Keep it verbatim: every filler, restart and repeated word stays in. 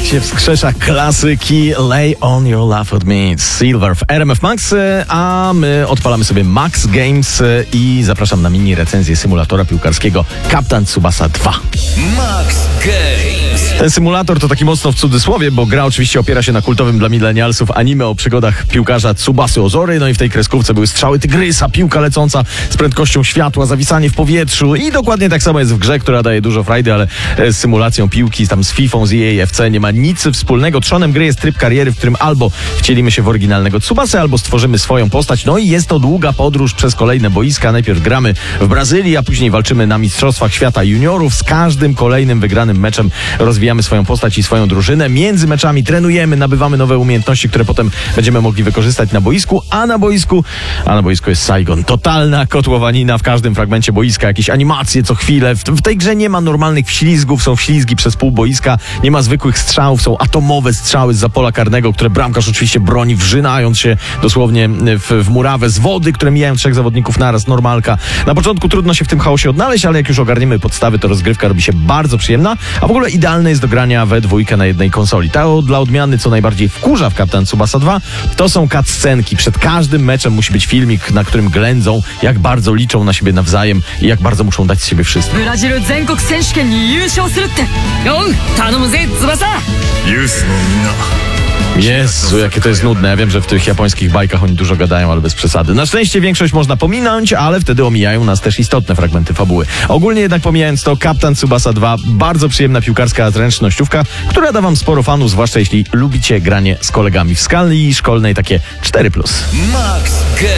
Życie wskrzesza klasyki. Lay on your love with me. Silver w R M F Max, a my odpalamy sobie Max Games i zapraszam na mini recenzję symulatora piłkarskiego Captain Tsubasa dwa. Max Games. Ten symulator to taki mocno w cudzysłowie, bo gra oczywiście opiera się na kultowym dla milenialsów anime o przygodach piłkarza Tsubasy Ozory. No i w tej kreskówce były strzały tygrysa, piłka lecąca z prędkością światła, zawisanie w powietrzu i dokładnie tak samo jest w grze, która daje dużo frajdy, ale z symulacją piłki, tam z Fifą, z E A F C nie ma nic wspólnego. Trzonem gry jest tryb kariery, w którym albo wcielimy się w oryginalnego Tsubasę, albo stworzymy swoją postać. No i jest to długa podróż przez kolejne boiska. Najpierw gramy w Brazylii, a później walczymy na Mistrzostwach Świata Juniorów. Z każdym kolejnym wygranym meczem rozwijamy swoją postać i swoją drużynę. Między meczami trenujemy, nabywamy nowe umiejętności, które potem będziemy mogli wykorzystać na boisku, a na boisku, a na boisku jest Saigon. Totalna kotłowanina w każdym fragmencie boiska, jakieś animacje co chwilę. W, w tej grze nie ma normalnych wślizgów, są wślizgi przez pół boiska, nie ma zwykłych strzałów, są atomowe strzały zza pola karnego, które bramkarz oczywiście broni, wrzynając się dosłownie w, w murawę z wody, które mijają trzech zawodników naraz, normalka. Na początku trudno się w tym chaosie odnaleźć, ale jak już ogarniemy podstawy, to rozgrywka robi się bardzo przyjemna, a w ogóle idealne jest do grania we dwójkę na jednej konsoli. To dla odmiany, co najbardziej wkurza w Captain Tsubasa dwa, to są cutscenki. Przed każdym meczem musi być filmik, na którym ględzą, jak bardzo liczą na siebie nawzajem i jak bardzo muszą dać z siebie wszystko. Jezu, jakie to jest nudne. Ja wiem, że w tych japońskich bajkach oni dużo gadają, ale bez przesady. Na szczęście większość można pominąć, ale wtedy omijają nas też istotne fragmenty fabuły. Ogólnie jednak pomijając to, Captain Tsubasa dwa, bardzo przyjemna piłkarska zręcznościówka, która da wam sporo fanu, zwłaszcza jeśli lubicie granie z kolegami w skali szkolnej, takie cztery plus. Max Games.